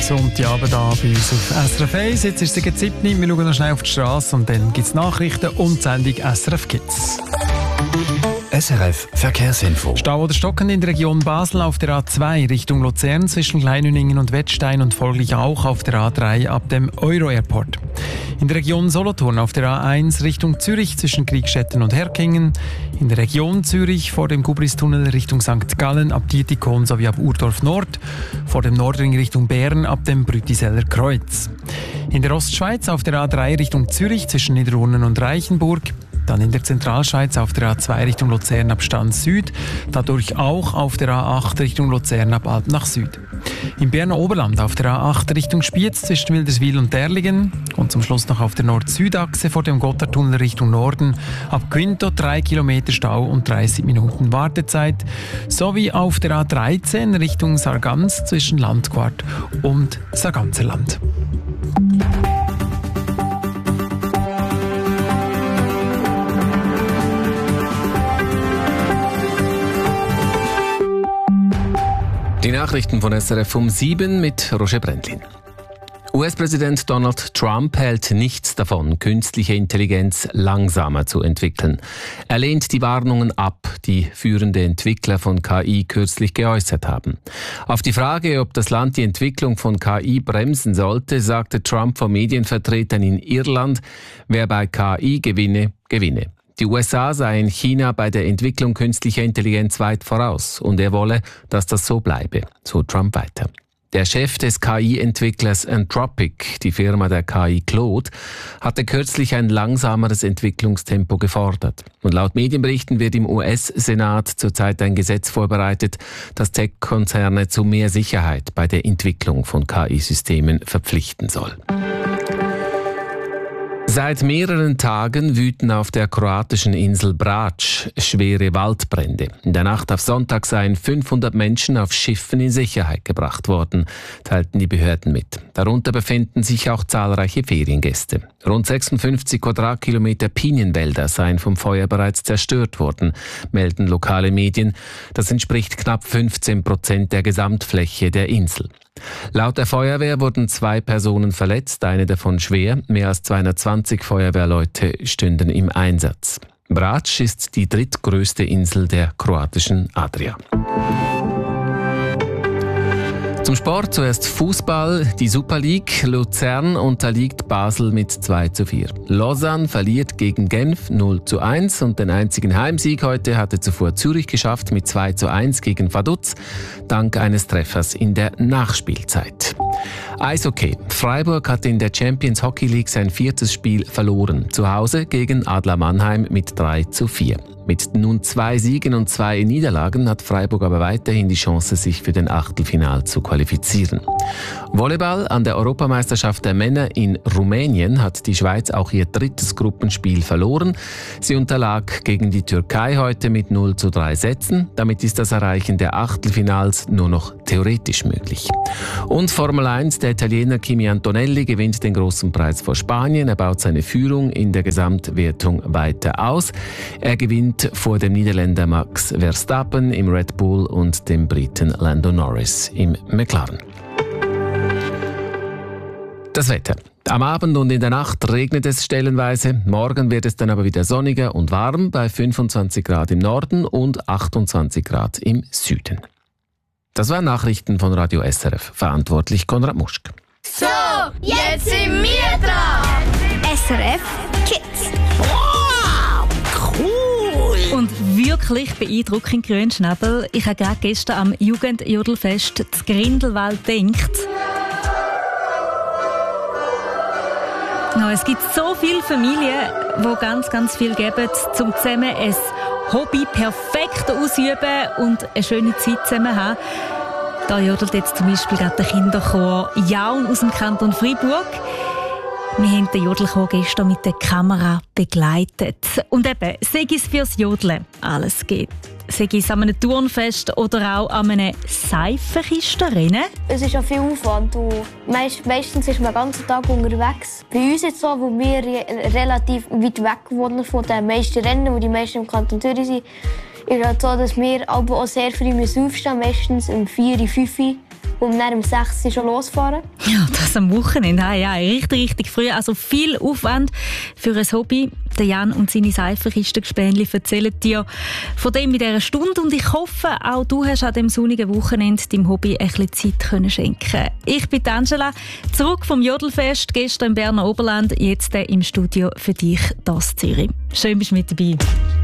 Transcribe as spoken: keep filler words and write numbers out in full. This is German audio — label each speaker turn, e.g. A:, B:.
A: Sonntagabend da bei uns auf S R F eins. Jetzt ist es sieben Uhr. Wir schauen noch schnell auf die Straße und dann gibt es Nachrichten und die Sendung S R F Kids.
B: S R F Verkehrsinfo.
A: Stau oder Stocken in der Region Basel auf der A zwei Richtung Luzern zwischen Kleinhüningen und Wettstein und folglich auch auf der A drei ab dem Euro-Airport. In der Region Solothurn auf der A eins Richtung Zürich zwischen Kriegstetten und Herkingen. In der Region Zürich vor dem Gubristunnel Richtung Sankt Gallen ab Dietikon sowie ab Urdorf Nord. Vor dem Nordring Richtung Bern ab dem Brütiseller Kreuz. In der Ostschweiz auf der A drei Richtung Zürich zwischen Niederurnen und Reichenburg. Dann in der Zentralschweiz auf der A zwei Richtung Luzern ab Stans Süd, dadurch auch auf der A acht Richtung Luzern ab Alp nach Süd. Im Berner Oberland auf der A acht Richtung Spiez zwischen Wilderswil und Derlingen und zum Schluss noch auf der Nord-Süd-Achse vor dem Gotthardtunnel Richtung Norden ab Quinto drei Kilometer Stau und dreißig Minuten Wartezeit, sowie auf der A dreizehn Richtung Sargans zwischen Landquart und Sarganserland.
C: Die Nachrichten von S R F um sieben mit Roger Brendlin. U S-Präsident Donald Trump hält nichts davon, künstliche Intelligenz langsamer zu entwickeln. Er lehnt die Warnungen ab, die führende Entwickler von K I kürzlich geäußert haben. Auf die Frage, ob das Land die Entwicklung von K I bremsen sollte, sagte Trump vor Medienvertretern in Irland, wer bei K I gewinne, gewinne. Die U S A seien China bei der Entwicklung künstlicher Intelligenz weit voraus und er wolle, dass das so bleibe, so Trump weiter. Der Chef des K I-Entwicklers Anthropic, die Firma der K I Claude, hatte kürzlich ein langsameres Entwicklungstempo gefordert. Und laut Medienberichten wird im U S-Senat zurzeit ein Gesetz vorbereitet, das Tech-Konzerne zu mehr Sicherheit bei der Entwicklung von K I-Systemen verpflichten soll. Seit mehreren Tagen wüten auf der kroatischen Insel Brač schwere Waldbrände. In der Nacht auf Sonntag seien fünfhundert Menschen auf Schiffen in Sicherheit gebracht worden, teilten die Behörden mit. Darunter befinden sich auch zahlreiche Feriengäste. Rund sechsundfünfzig Quadratkilometer Pinienwälder seien vom Feuer bereits zerstört worden, melden lokale Medien. Das entspricht knapp fünfzehn Prozent der Gesamtfläche der Insel. Laut der Feuerwehr wurden zwei Personen verletzt, eine davon schwer. Mehr als zweihundertzwanzig Feuerwehrleute stünden im Einsatz. Brač ist die drittgrößte Insel der kroatischen Adria. Zum Sport zuerst Fußball, die Super League. Luzern unterliegt Basel mit zwei zu vier. Lausanne verliert gegen Genf null zu eins und den einzigen Heimsieg heute hatte zuvor Zürich geschafft mit zwei zu eins gegen Vaduz, dank eines Treffers in der Nachspielzeit. Eishockey. Freiburg hat in der Champions Hockey League sein viertes Spiel verloren. Zu Hause gegen Adler Mannheim mit drei zu vier. Mit nun zwei Siegen und zwei Niederlagen hat Freiburg aber weiterhin die Chance, sich für den Achtelfinal zu qualifizieren. Volleyball an der Europameisterschaft der Männer in Rumänien hat die Schweiz auch ihr drittes Gruppenspiel verloren. Sie unterlag gegen die Türkei heute mit null zu drei Sätzen. Damit ist das Erreichen der Achtelfinals nur noch theoretisch möglich. Und Formel eins, der Italiener Kimi Antonelli gewinnt den großen Preis vor Spanien. Er baut seine Führung in der Gesamtwertung weiter aus. Er gewinnt vor dem Niederländer Max Verstappen im Red Bull und dem Briten Lando Norris im McLaren. Das Wetter. Am Abend und in der Nacht regnet es stellenweise. Morgen wird es dann aber wieder sonniger und warm bei fünfundzwanzig Grad im Norden und achtundzwanzig Grad im Süden. Das waren Nachrichten von Radio S R F. Verantwortlich Konrad Muschk.
D: So, jetzt sind wir dran.
E: S R F Kids.
D: Wow, cool.
E: Und wirklich beeindruckend Grünschnabel. Ich habe gerade gestern am Jugendjodelfest das Grindelwald gedacht. Ja, es gibt so viele Familien, die ganz, ganz viel geben, um zusammen ein Hobby perfekt ausüben und eine schöne Zeit zusammen haben. Da jodelt jetzt zum Beispiel gerade der Kinderchor Jaun aus dem Kanton Freiburg. Wir haben den Jodelchor gestern mit der Kamera begleitet. Und eben, sei es fürs Jodeln alles geht. Sei es an einem Turnfest oder auch an einem Seifenkistenrennen.
F: Es ist ja viel Aufwand. Meist, meistens ist man den ganzen Tag unterwegs. Bei uns ist es so, wo wir relativ weit weg wohnen von den meisten Rennen, wo die meisten im Kanton Zürich sind, ist es so, dass wir aber auch sehr früh aufstehen müssen, meistens um vier, fünf Uhr. und dann um sechs Uhr schon losfahren.
E: Ja, das am Wochenende. Ja, ja, richtig, richtig früh. Also viel Aufwand für ein Hobby. Der Jan und seine Seifenkistengespännchen erzählen dir von dem in dieser Stunde. Und ich hoffe, auch du hast an diesem sonnigen Wochenende deinem Hobby ein bisschen Zeit können schenken. Ich bin Angela, zurück vom Jodelfest, gestern im Berner Oberland, jetzt im Studio für dich, das Zürich. Schön, bist du mit dabei.